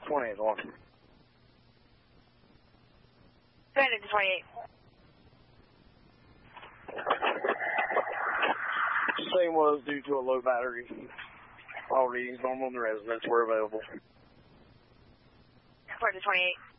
28 1. Go ahead to 28. Same was due to a low battery. All readings normal in the residence were available. Go ahead to 28.